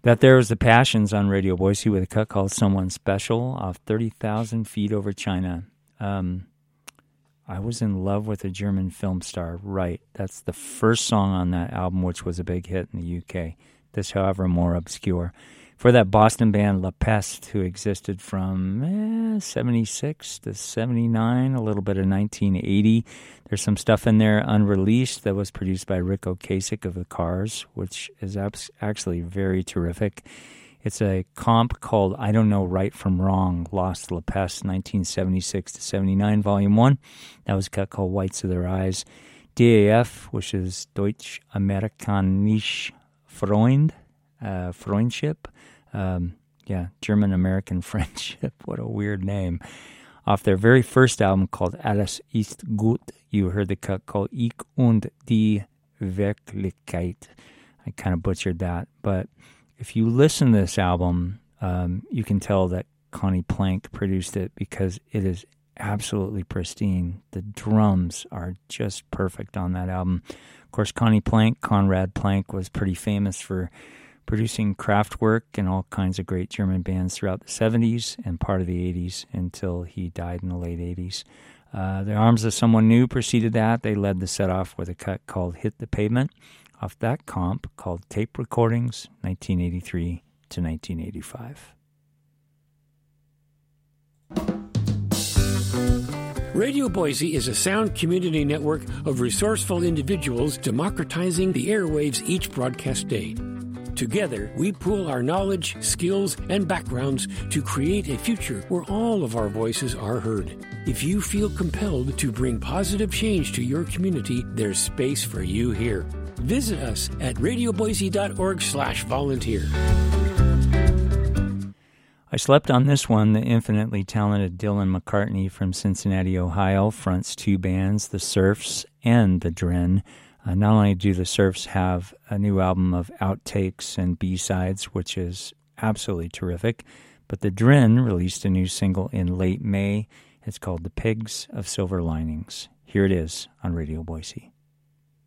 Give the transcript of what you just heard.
That there was the Passions on Radio Boise with a cut called Someone Special off 30,000 Feet Over China. I Was in Love with a German Film Star. Right. That's the first song on that album, which was a big hit in the UK. This, however, more obscure. For that Boston band La Peste, who existed from 76 to 79, a little bit of 1980. There's some stuff in there unreleased that was produced by Rick Ocasek of the Cars, which is actually very terrific. It's a comp called I Don't Know Right From Wrong, Lost La Peste, 1976 to 79, Volume 1. That was a cut called Whites of Their Eyes. DAF, which is Deutsch Amerikanische Freundship. German-American Friendship. What a weird name. Off their very first album called Alles ist gut, you heard the cut called Ich und die Wirklichkeit. I kind of butchered that, but if you listen to this album, you can tell that Connie Plank produced it because it is absolutely pristine. The drums are just perfect on that album. Of course, Conrad Plank, was pretty famous for producing Kraftwerk and all kinds of great German bands throughout the 70s and part of the 80s until he died in the late 80s. The Arms of Someone New preceded that. They led the set off with a cut called Hit the Pavement off that comp called Tape Recordings, 1983 to 1985. Radio Boise is a sound community network of resourceful individuals democratizing the airwaves each broadcast day. Together, we pool our knowledge, skills, and backgrounds to create a future where all of our voices are heard. If you feel compelled to bring positive change to your community, there's space for you here. Visit us at radioboise.org/volunteer. I slept on this one. The infinitely talented Dylan McCartney from Cincinnati, Ohio, fronts two bands, the Surfs and the Dren. Not only do the Surfs have a new album of outtakes and B-sides, which is absolutely terrific, but the Dren released a new single in late May. It's called The Pigs of Silver Linings. Here it is on Radio Boise.